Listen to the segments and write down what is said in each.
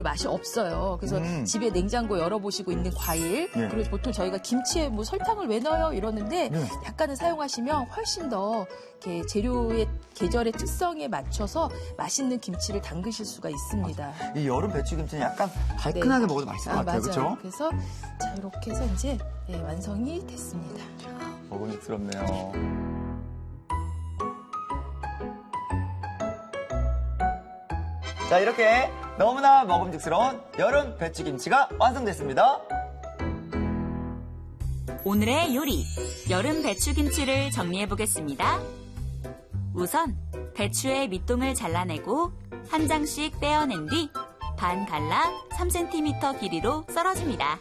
맛이 없어요. 그래서 집에 냉장고 열어보시고 있는 과일, 그리고 보통 저희가 김치에 뭐 설탕을 왜 넣어요? 이러는데 약간은 사용하시면 훨씬 더 이렇게 재료의 계절의 특성에 맞춰서 맛있는 김치를 담그실 수가 있습니다. 이 여름 배추김치는 약간 달큰하게 먹어도 맛있을 것 같아요. 그렇죠? 그래서 자, 이렇게 해서 이제 완성이 됐습니다. 먹음직스럽네요. 자, 이렇게 너무나 먹음직스러운 여름 배추김치가 완성됐습니다. 오늘의 요리, 여름 배추김치를 정리해보겠습니다. 우선 배추의 밑동을 잘라내고 한 장씩 떼어낸 뒤 반 갈라 3cm 길이로 썰어줍니다.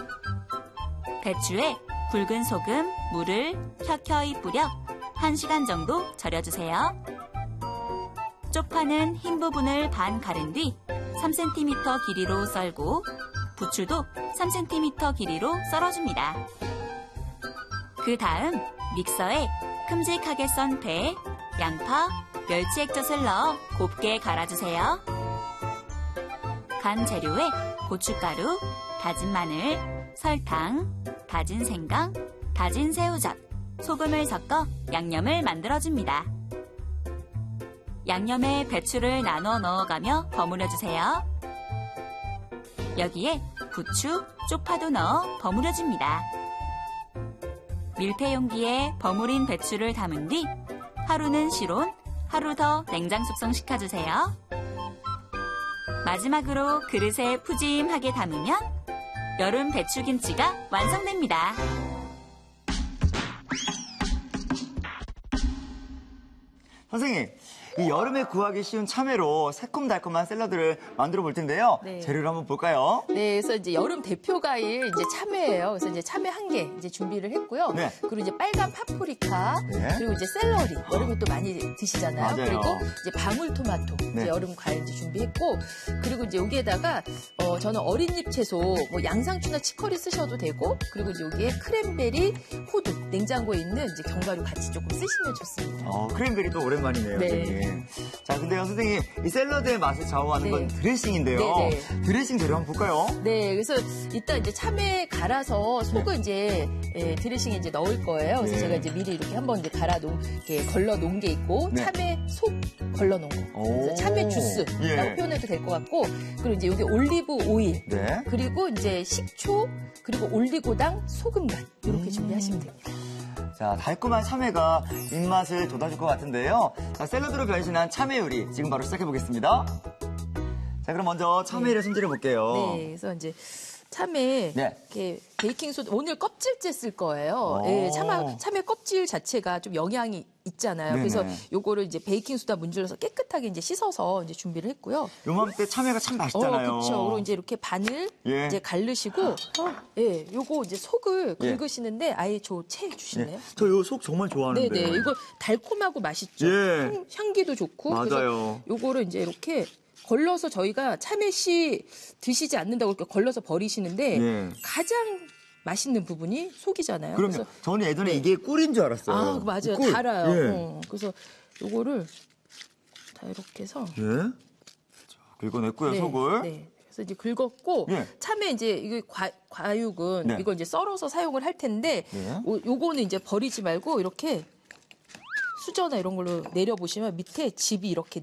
배추에 굵은 소금, 물을 켜켜이 뿌려 1시간 정도 절여주세요. 쪽파는 흰 부분을 반 가른 뒤 3cm 길이로 썰고 부추도 3cm 길이로 썰어줍니다. 그 다음 믹서에 큼직하게 썬 배, 양파, 멸치 액젓을 넣어 곱게 갈아주세요. 간 재료에 고춧가루, 다진 마늘, 설탕, 다진 생강, 다진 새우젓, 소금을 섞어 양념을 만들어줍니다. 양념에 배추를 나눠 넣어가며 버무려주세요. 여기에 부추, 쪽파도 넣어 버무려줍니다. 밀폐 용기에 버무린 배추를 담은 뒤 하루는 실온, 하루 더 냉장 숙성시켜주세요. 마지막으로 그릇에 푸짐하게 담으면 여름 배추김치가 완성됩니다. 선생님, 이 여름에 구하기 쉬운 참외로 새콤달콤한 샐러드를 만들어 볼 텐데요. 재료를 한번 볼까요? 네, 그래서 이제 여름 대표 과일 이제 참외예요. 그래서 이제 참외 1개 이제 준비를 했고요. 그리고 이제 빨간 파프리카, 그리고 이제 샐러리. 여름에 또 많이 드시잖아요. 맞아요. 그리고 이제 방울토마토, 이제 여름 과일 이제 준비했고, 그리고 이제 여기에다가 저는 어린잎 채소, 뭐 양상추나 치커리 쓰셔도 되고, 그리고 이제 여기에 크랜베리, 호두, 냉장고에 있는 이제 견과류 같이 조금 쓰시면 좋습니다. 크랜베리도 오랜만이네요. 선생님. 자, 근데요, 선생님, 이 샐러드의 맛을 좌우하는 건 드레싱인데요. 드레싱 재료 한번 볼까요? 네, 그래서 일단 이제 참외 갈아서 속을 이제 드레싱에 이제 넣을 거예요. 그래서 제가 이제 미리 이렇게 한번 이제 이렇게 걸러 놓은 게 있고, 참외 속 걸러 놓은 거. 그래서 참외 주스라고 표현해도 될 것 같고, 그리고 이제 여기 올리브 오일, 그리고 이제 식초, 그리고 올리고당, 소금 간 이렇게 준비하시면 됩니다. 자, 달콤한 참외가 입맛을 돋아줄 것 같은데요. 자, 샐러드로 변신한 참외 요리 지금 바로 시작해 보겠습니다. 자, 그럼 먼저 참외를 손질해 볼게요. 네, 그래서 이제 참외 이렇게 베이킹소다 오늘 껍질째 쓸 거예요. 참외 껍질 자체가 좀 영양이 있잖아요. 그래서 요거를 이제 베이킹소다 문질러서 깨끗하게 이제 씻어서 이제 준비를 했고요. 요맘때 참외가 참 맛있잖아요. 그렇죠. 그리고 이제 이렇게 반을 이제 갈르시고, 요거 이제 속을 긁으시는데 아예 채 주시네요. 저 요 속 정말 좋아하는데. 네네. 이거 달콤하고 맛있죠. 향기도 좋고. 맞아요. 그래서 요거를 이제 이렇게 걸러서 저희가 참외씨 드시지 않는다고 이렇게 걸러서 버리시는데 가장 맛있는 부분이 속이잖아요. 그럼요. 그래서 저는 예전에 이게 꿀인 줄 알았어요. 맞아요. 꿀. 달아요. 그래서 요거를 다 이렇게 해서 긁어냈고요, 속을. 그래서 이제 긁었고 참외 이제 이거 과육은 이거 이제 썰어서 사용을 할 텐데 요거는 이제 버리지 말고 이렇게 수저나 이런 걸로 내려보시면 밑에 즙이 이렇게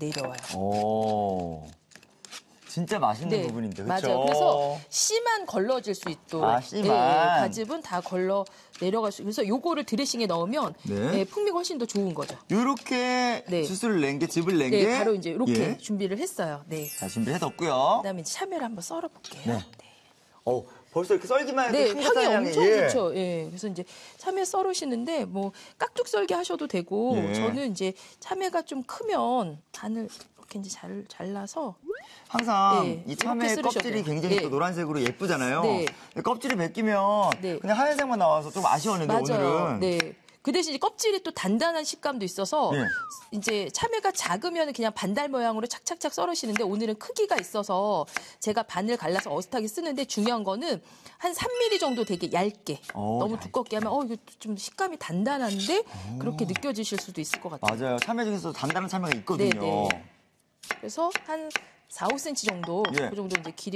내려와요. 진짜 맛있는 부분인데, 그렇죠? 맞아요. 그래서 씨만 걸러질 수 있도록. 씨만. 가즙은 다 걸러 내려갈 수. 그래서 요거를 드레싱에 넣으면 풍미가 훨씬 더 좋은 거죠. 요렇게 주스를 낸 게, 즙을 낸 게. 바로 이제 이렇게 준비를 했어요. 자, 준비해뒀고요. 그다음에 이제 참외를 한번 썰어볼게요. 벌써 이렇게 썰기만 해도 향이 엄청 좋죠. 그래서 이제 참외 썰으시는데 뭐 깍둑 썰기 하셔도 되고 저는 이제 참외가 좀 크면 반을 이렇게 이제 잘라서 항상 이 참외 껍질이 굉장히 또 노란색으로 예쁘잖아요. 껍질이 벗기면 그냥 하얀색만 나와서 좀 아쉬웠는데 오늘은. 그 대신 이제 껍질이 또 단단한 식감도 있어서 이제 참외가 작으면 그냥 반달 모양으로 착착착 썰으시는데 오늘은 크기가 있어서 제가 반을 갈라서 어슷하게 쓰는데 중요한 거는 한 3mm 정도 되게 얇게 너무 두껍게 하면 이거 좀 식감이 단단한데 그렇게 느껴지실 수도 있을 것 같아요. 맞아요. 참외 중에서 단단한 참외가 있거든요. 그래서 한 4, 5cm 정도 그 정도 이제 길이